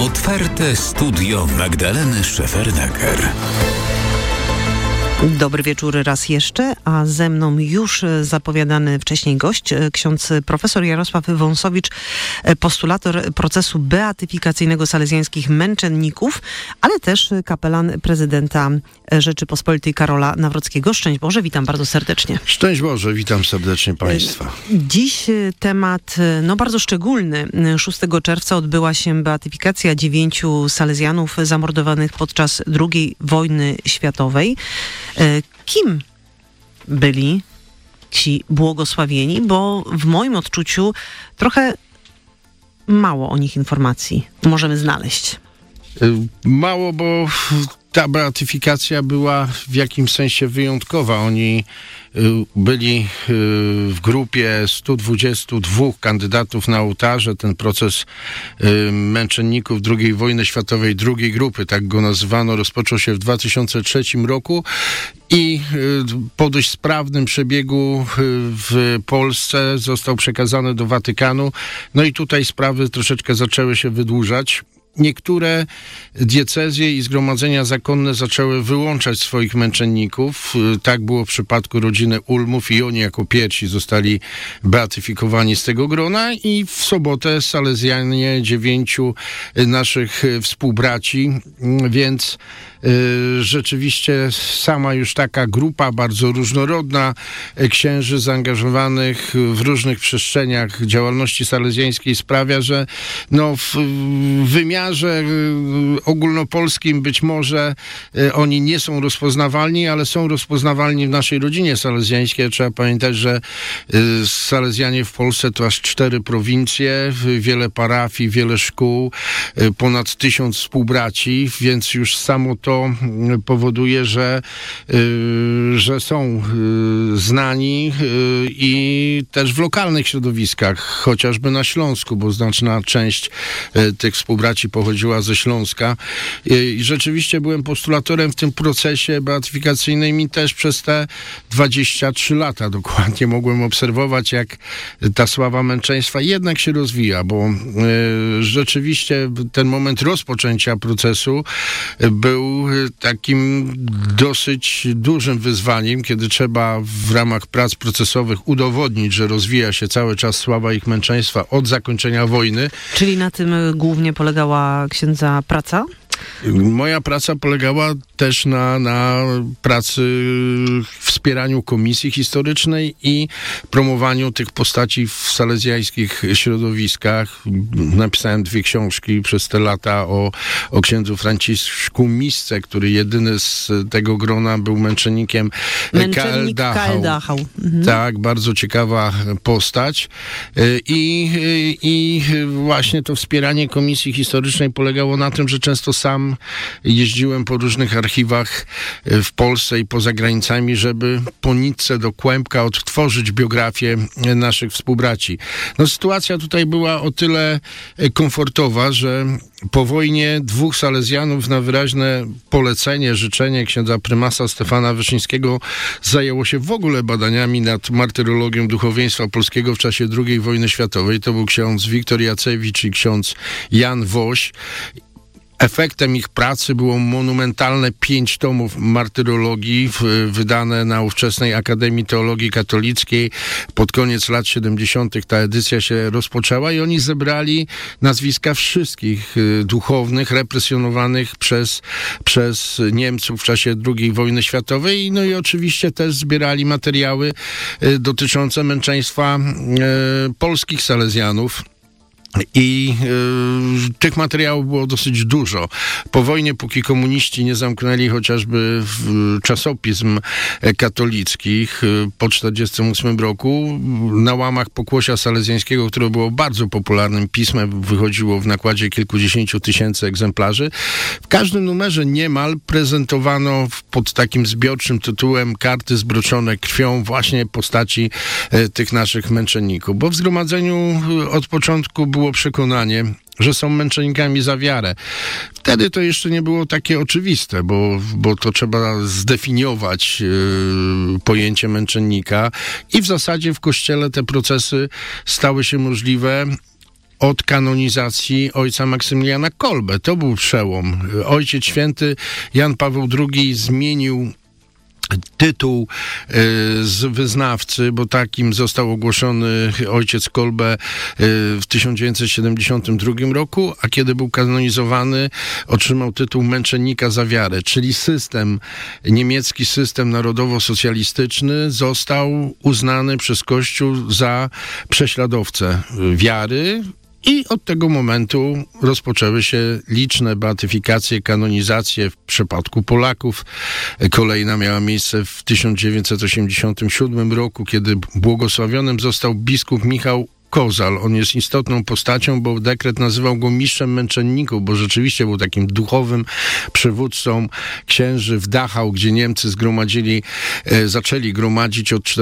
Otwarte studio Magdaleny Szefernaker. Dobry wieczór raz jeszcze, a ze mną już zapowiadany wcześniej gość, ksiądz profesor Jarosław Wąsowicz, postulator procesu beatyfikacyjnego salezjańskich męczenników, ale też kapelan prezydenta Rzeczypospolitej Karola Nawrockiego. Szczęść Boże, witam bardzo serdecznie. Szczęść Boże, witam serdecznie Państwa. Dziś temat bardzo szczególny. 6 czerwca odbyła się beatyfikacja 9 salezjanów zamordowanych podczas II wojny światowej. Kim byli ci błogosławieni? Bo w moim odczuciu trochę mało o nich informacji możemy znaleźć. Mało, bo ta beatyfikacja była w jakimś sensie wyjątkowa. Oni byli w grupie 122 kandydatów na ołtarze. Ten proces męczenników II wojny światowej, drugiej grupy, tak go nazywano, rozpoczął się w 2003 roku i po dość sprawnym przebiegu w Polsce został przekazany do Watykanu. No i tutaj sprawy troszeczkę zaczęły się wydłużać. Niektóre diecezje i zgromadzenia zakonne zaczęły wyłączać swoich męczenników. Tak było w przypadku rodziny Ulmów i oni jako pierwsi zostali beatyfikowani z tego grona i w sobotę salezjanie 9 naszych współbraci, więc rzeczywiście sama już taka grupa bardzo różnorodna księży zaangażowanych w różnych przestrzeniach działalności salezjańskiej sprawia, że w wymiarze ogólnopolskim być może oni nie są rozpoznawalni, ale są rozpoznawalni w naszej rodzinie salezjańskiej. Trzeba pamiętać, że salezjanie w Polsce to aż 4 prowincje, wiele parafii, wiele szkół, ponad 1000 współbraci, więc już samo to powoduje, że są znani i też w lokalnych środowiskach, chociażby na Śląsku, bo znaczna część tych współbraci pochodziła ze Śląska. I rzeczywiście byłem postulatorem w tym procesie beatyfikacyjnym i też przez te 23 lata dokładnie mogłem obserwować, jak ta sława męczeństwa jednak się rozwija, bo rzeczywiście ten moment rozpoczęcia procesu był takim dosyć dużym wyzwaniem, kiedy trzeba w ramach prac procesowych udowodnić, że rozwija się cały czas sława ich męczeństwa od zakończenia wojny. Czyli na tym głównie polegała księdza praca? Moja praca polegała też na pracy, wspieraniu komisji historycznej i promowaniu tych postaci w salezjańskich środowiskach. Napisałem 2 książki przez te lata o księdzu Franciszku Misce, który jedyny z tego grona był męczennikiem Męczennik K.L. Dachau. Mhm. Tak, bardzo ciekawa postać. I właśnie to wspieranie komisji historycznej polegało na tym, że często sam jeździłem po różnych archiwach w Polsce i poza granicami, żeby po nitce do kłębka odtworzyć biografię naszych współbraci. Sytuacja tutaj była o tyle komfortowa, że po wojnie 2 salezjanów na wyraźne polecenie, życzenie księdza prymasa Stefana Wyszyńskiego zajęło się w ogóle badaniami nad martyrologią duchowieństwa polskiego w czasie II wojny światowej. To był ksiądz Wiktor Jacewicz i ksiądz Jan Woś. Efektem ich pracy było monumentalne 5 tomów martyrologii wydane na ówczesnej Akademii Teologii Katolickiej. Pod koniec lat 70. ta edycja się rozpoczęła i oni zebrali nazwiska wszystkich duchownych represjonowanych przez Niemców w czasie II wojny światowej. I oczywiście też zbierali materiały dotyczące męczeństwa polskich salezjanów. I tych materiałów było dosyć dużo. Po wojnie, póki komuniści nie zamknęli chociażby czasopism katolickich po 1948 roku, na łamach Pokłosia Salezjańskiego, które było bardzo popularnym pismem, wychodziło w nakładzie kilkudziesięciu tysięcy egzemplarzy. W każdym numerze niemal prezentowano pod takim zbiorczym tytułem karty zbroczone krwią właśnie postaci tych naszych męczenników. Bo w zgromadzeniu od początku było przekonanie, że są męczennikami za wiarę. Wtedy to jeszcze nie było takie oczywiste, bo to trzeba zdefiniować pojęcie męczennika i w zasadzie w Kościele te procesy stały się możliwe od kanonizacji ojca Maksymiliana Kolbe. To był przełom. Ojciec Święty Jan Paweł II zmienił tytuł z wyznawcy, bo takim został ogłoszony ojciec Kolbe w 1972 roku, a kiedy był kanonizowany, otrzymał tytuł męczennika za wiarę, czyli niemiecki system narodowo-socjalistyczny został uznany przez Kościół za prześladowcę wiary. I od tego momentu rozpoczęły się liczne beatyfikacje, kanonizacje w przypadku Polaków. Kolejna miała miejsce w 1987 roku, kiedy błogosławionym został biskup Michał Kozal. On jest istotną postacią, bo dekret nazywał go mistrzem męczenników, bo rzeczywiście był takim duchowym przywódcą księży w Dachau, gdzie Niemcy zaczęli gromadzić od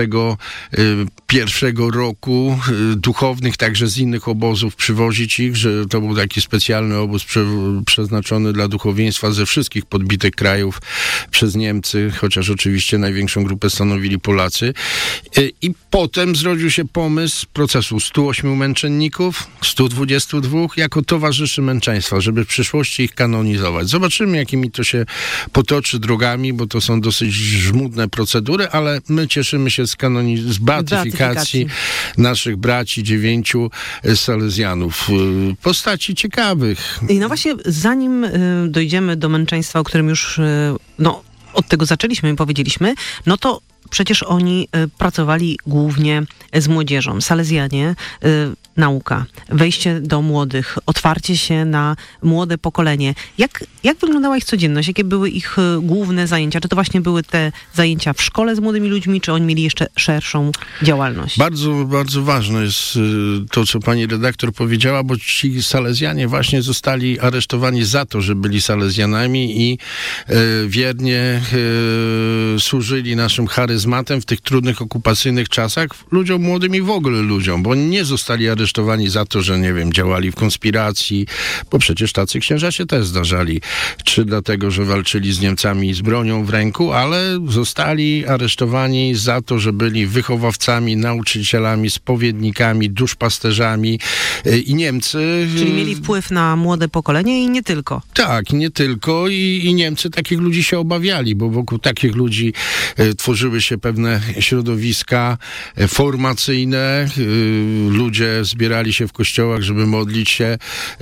1941 roku duchownych, także z innych obozów, przywozić ich, że to był taki specjalny obóz przeznaczony dla duchowieństwa ze wszystkich podbitych krajów przez Niemcy, chociaż oczywiście największą grupę stanowili Polacy. I potem zrodził się pomysł procesu 108 męczenników, 122 jako towarzyszy męczeństwa, żeby w przyszłości ich kanonizować. Zobaczymy, jakimi to się potoczy drogami, bo to są dosyć żmudne procedury, ale my cieszymy się z beatyfikacji naszych braci, 9 salezjanów. Postaci ciekawych. I no właśnie, zanim dojdziemy do męczeństwa, o którym już od tego zaczęliśmy i powiedzieliśmy, no to przecież oni pracowali głównie z młodzieżą. Salezjanie, nauka, wejście do młodych, otwarcie się na młode pokolenie. Jak wyglądała ich codzienność? Jakie były ich główne zajęcia? Czy to właśnie były te zajęcia w szkole z młodymi ludźmi, czy oni mieli jeszcze szerszą działalność? Bardzo, bardzo ważne jest to, co pani redaktor powiedziała, bo ci salezjanie właśnie zostali aresztowani za to, że byli salezjanami i wiernie służyli naszym charyzmatem w tych trudnych okupacyjnych czasach, ludziom młodym i w ogóle ludziom, bo oni nie zostali aresztowani za to, że, nie wiem, działali w konspiracji, bo przecież tacy księża się też zdarzali, czy dlatego, że walczyli z Niemcami z bronią w ręku, ale zostali aresztowani za to, że byli wychowawcami, nauczycielami, spowiednikami, duszpasterzami i Niemcy... Czyli mieli wpływ na młode pokolenie i nie tylko. Tak, nie tylko i Niemcy takich ludzi się obawiali, bo wokół takich ludzi tworzyły się pewne środowiska formacyjne, ludzie zbierali się w kościołach, żeby modlić się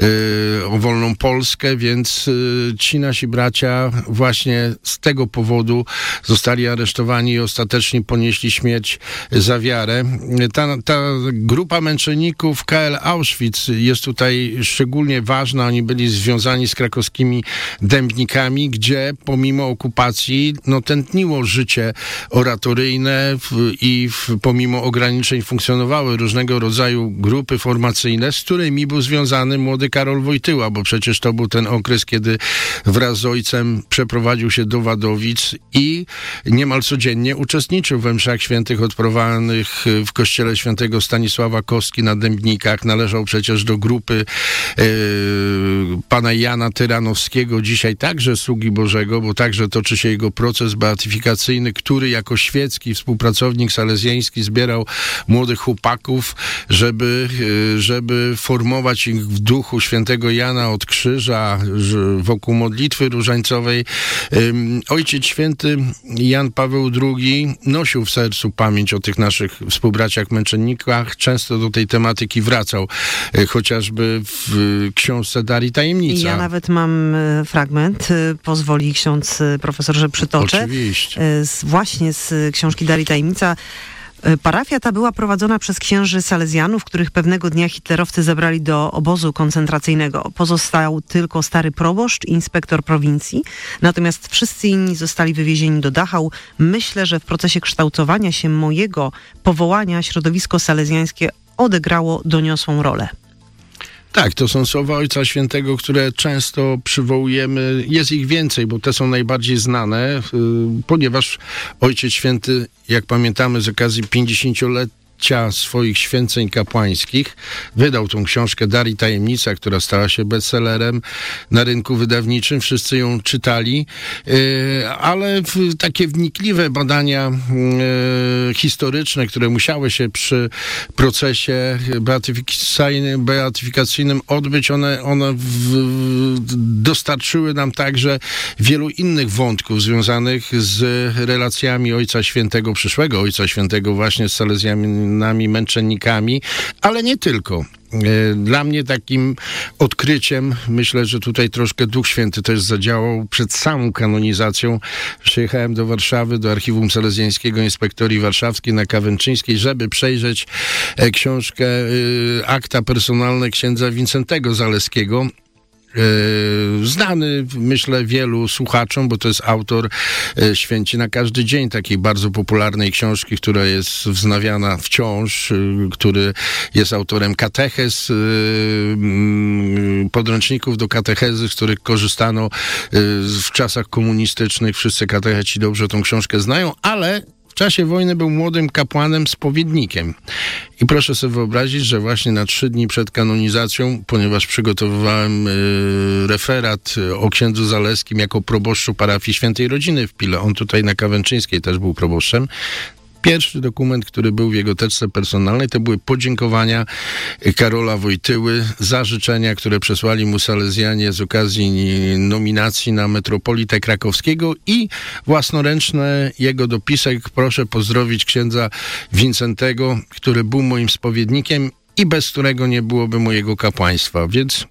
o wolną Polskę, więc ci nasi bracia właśnie z tego powodu zostali aresztowani i ostatecznie ponieśli śmierć za wiarę. Ta grupa męczenników KL Auschwitz jest tutaj szczególnie ważna. Oni byli związani z krakowskimi dębnikami, gdzie pomimo okupacji tętniło życie oratoryjne i pomimo ograniczeń funkcjonowały różnego rodzaju grupy formacyjne, z którymi był związany młody Karol Wojtyła, bo przecież to był ten okres, kiedy wraz z ojcem przeprowadził się do Wadowic i niemal codziennie uczestniczył we mszach świętych odprawianych w kościele świętego Stanisława Kostki na Dębnikach. Należał przecież do grupy pana Jana Tyranowskiego, dzisiaj także sługi Bożego, bo także toczy się jego proces beatyfikacyjny, który jako świecki współpracownik salezjański zbierał młodych chłopaków, żeby formować ich w duchu świętego Jana od krzyża wokół modlitwy różańcowej. Ojciec święty Jan Paweł II nosił w sercu pamięć o tych naszych współbraciach męczennikach. Często do tej tematyki wracał, chociażby w książce Darii Tajemnica. Ja nawet mam fragment, pozwoli ksiądz profesor, że przytoczę. Oczywiście. Właśnie z książki Darii Tajemnica. Parafia ta była prowadzona przez księży salezjanów, których pewnego dnia hitlerowcy zabrali do obozu koncentracyjnego. Pozostał tylko stary proboszcz i inspektor prowincji, natomiast wszyscy inni zostali wywiezieni do Dachau. Myślę, że w procesie kształtowania się mojego powołania środowisko salezjańskie odegrało doniosłą rolę. Tak, to są słowa Ojca Świętego, które często przywołujemy. Jest ich więcej, bo te są najbardziej znane, ponieważ Ojciec Święty, jak pamiętamy z okazji 50-lecia odbycia swoich święceń kapłańskich. Wydał tą książkę Dar i tajemnica, która stała się bestsellerem na rynku wydawniczym. Wszyscy ją czytali, ale takie wnikliwe badania historyczne, które musiały się przy procesie beatyfikacyjnym odbyć, one dostarczyły nam także wielu innych wątków związanych z relacjami Ojca Świętego, przyszłego Ojca Świętego właśnie z salezjanami, męczennikami, ale nie tylko. Dla mnie takim odkryciem, myślę, że tutaj troszkę Duch Święty też zadziałał przed samą kanonizacją. Przyjechałem do Warszawy, do Archiwum Salezjańskiego Inspektorii Warszawskiej na Kawęczyńskiej, żeby przejrzeć książkę Akta personalne księdza Wincentego Zaleskiego. Znany, myślę, wielu słuchaczom, bo to jest autor Święci na każdy dzień, takiej bardzo popularnej książki, która jest wznawiana wciąż, który jest autorem katechez, podręczników do katechezy, z których korzystano w czasach komunistycznych. Wszyscy katecheci dobrze tą książkę znają, ale w czasie wojny był młodym kapłanem, spowiednikiem. I proszę sobie wyobrazić, że właśnie na 3 dni przed kanonizacją, ponieważ przygotowywałem referat o księdzu Zaleskim jako proboszczu parafii Świętej Rodziny w Pile. On tutaj na Kawęczyńskiej też był proboszczem. Pierwszy dokument, który był w jego teczce personalnej, to były podziękowania Karola Wojtyły za życzenia, które przesłali mu salezjanie z okazji nominacji na metropolitę krakowskiego i własnoręczny jego dopisek: proszę pozdrowić księdza Wincentego, który był moim spowiednikiem i bez którego nie byłoby mojego kapłaństwa. Więc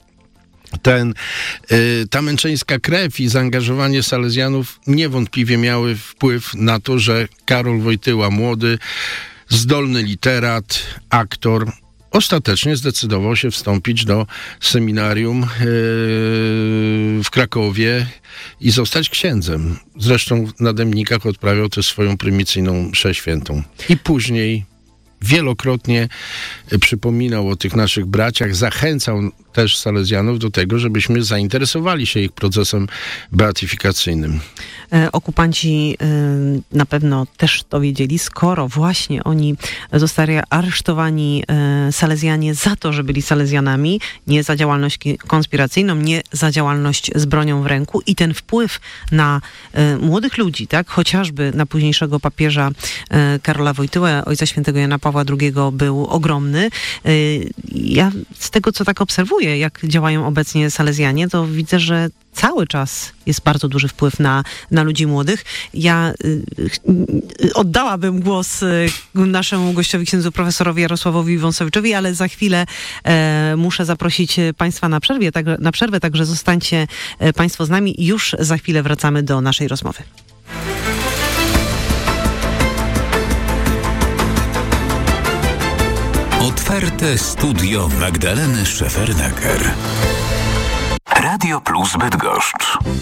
ta męczeńska krew i zaangażowanie salezjanów niewątpliwie miały wpływ na to, że Karol Wojtyła, młody, zdolny literat, aktor, ostatecznie zdecydował się wstąpić do seminarium w Krakowie i zostać księdzem. Zresztą na Dębnikach odprawiał też swoją prymicyjną mszę świętą. I później wielokrotnie przypominał o tych naszych braciach, zachęcał też salezjanów do tego, żebyśmy zainteresowali się ich procesem beatyfikacyjnym. Okupanci na pewno też to wiedzieli, skoro właśnie oni zostali aresztowani, salezjanie, za to, że byli salezjanami, nie za działalność konspiracyjną, nie za działalność z bronią w ręku, i ten wpływ na młodych ludzi, tak, chociażby na późniejszego papieża Karola Wojtyłę, Ojca Świętego Jana Pawła II, był ogromny. Ja z tego, co tak obserwuję, jak działają obecnie salezjanie, to widzę, że cały czas jest bardzo duży wpływ na ludzi młodych. Ja oddałabym głos naszemu gościowi, księdzu profesorowi Jarosławowi Wąsowiczowi, ale za chwilę muszę zaprosić Państwa na przerwę, także zostańcie Państwo z nami. Już za chwilę wracamy do naszej rozmowy. Otwarte studio Magdaleny Szefernaker. Radio Plus Bydgoszcz.